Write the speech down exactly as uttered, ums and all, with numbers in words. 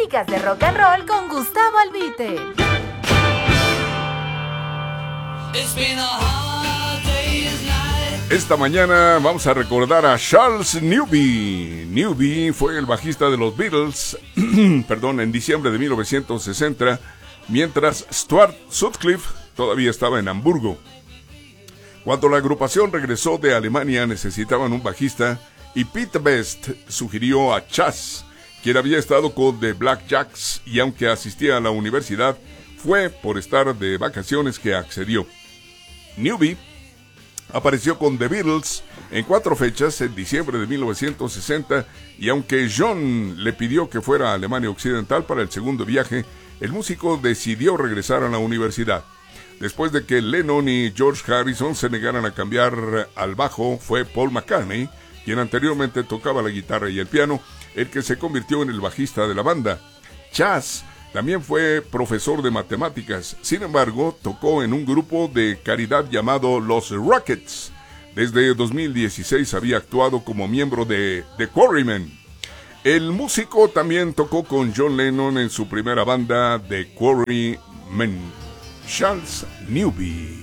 Crónicas de Rock and Roll con Gustavo Albite. Esta mañana vamos a recordar a Charles Newby. Newby fue el bajista de los Beatles, perdón, en diciembre de mil novecientos sesenta, mientras Stuart Sutcliffe todavía estaba en Hamburgo. Cuando la agrupación regresó de Alemania necesitaban un bajista y Pete Best sugirió a Chas, quien había estado con The Black Jacks y aunque asistía a la universidad, fue por estar de vacaciones que accedió. Newby apareció con The Beatles en cuatro fechas en diciembre de mil novecientos sesenta y aunque John le pidió que fuera a Alemania Occidental para el segundo viaje, el músico decidió regresar a la universidad. Después de que Lennon y George Harrison se negaran a cambiar al bajo, fue Paul McCartney, quien anteriormente tocaba la guitarra y el piano, el que se convirtió en el bajista de la banda. Chas también fue profesor de matemáticas, sin embargo, tocó en un grupo de caridad llamado Los Rockets. Desde dos mil dieciséis había actuado como miembro de The Quarrymen. El músico también tocó con John Lennon en su primera banda, The Quarrymen. Charles Newby.